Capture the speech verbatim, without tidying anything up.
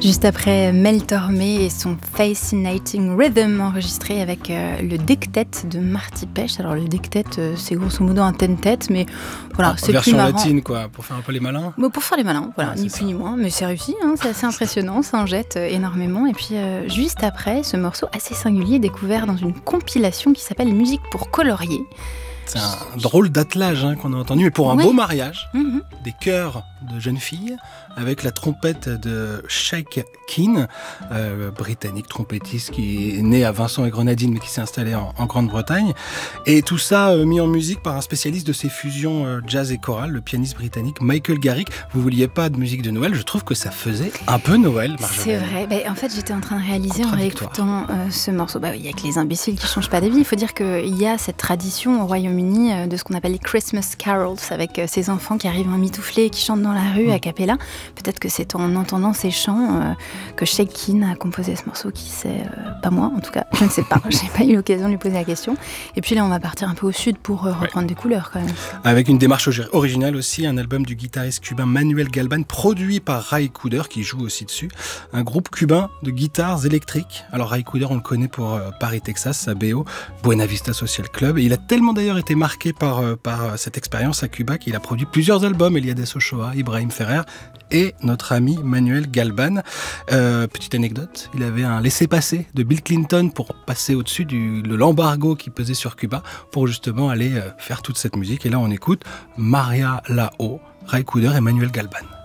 Juste après Mel Tormé et son Fascinating Rhythm enregistré avec euh, le Dectet de Marty Pêche. Alors le Dectet, euh, c'est grosso modo un ten-tet, mais voilà, ah, c'est version plus marrant. latine, quoi, pour faire un peu les malins. Bon, pour faire les malins, voilà, ouais, ni plus ni moins, mais c'est réussi, hein, c'est assez impressionnant, ça en jette euh, énormément. Et puis euh, juste après, ce morceau assez singulier découvert dans une compilation qui s'appelle Musique pour colorier. C'est un drôle d'attelage hein, qu'on a entendu, mais pour un ouais. beau mariage, mmh. des chœurs de jeunes filles avec la trompette de Sheikh Keane, euh, britannique trompettiste qui est né à Vincent et Grenadines mais qui s'est installé en, en Grande-Bretagne. Et tout ça euh, mis en musique par un spécialiste de ces fusions euh, jazz et chorale, le pianiste britannique Michael Garrick. Vous vouliez pas de musique de Noël, je trouve que ça faisait un peu Noël, Marjolaine. C'est vrai, bah, en fait j'étais en train de réaliser en réécoutant euh, ce morceau, bah, il n'y a que les imbéciles qui ne changent pas d'avis. Il faut dire qu'il y a cette tradition au Royaume-Uni euh, de ce qu'on appelle les Christmas carols, avec euh, ces enfants qui arrivent en mitouflé et qui chantent dans la rue mmh. a cappella. Peut-être que c'est en entendant ces chants euh, que Sheikh Keane a composé ce morceau, qui sait, euh, pas moi en tout cas, je ne sais pas, j'ai pas eu l'occasion de lui poser la question. Et puis là on va partir un peu au sud pour euh, reprendre ouais. des couleurs quand même. Avec une démarche originale aussi, un album du guitariste cubain Manuel Galban, produit par Ray Cooder qui joue aussi dessus, un groupe cubain de guitares électriques. Alors Ray Cooder on le connaît pour euh, Paris, Texas, sa B O, Buena Vista Social Club, et il a tellement d'ailleurs été marqué par, euh, par cette expérience à Cuba qu'il a produit plusieurs albums, Eliades Ochoa, Ibrahim Ferrer et notre ami Manuel Galban. Euh, petite anecdote, il avait un laissez-passer de Bill Clinton pour passer au-dessus du, de l'embargo qui pesait sur Cuba pour justement aller euh, faire toute cette musique. Et là on écoute Maria Lao, Ray Cooder et Manuel Galban.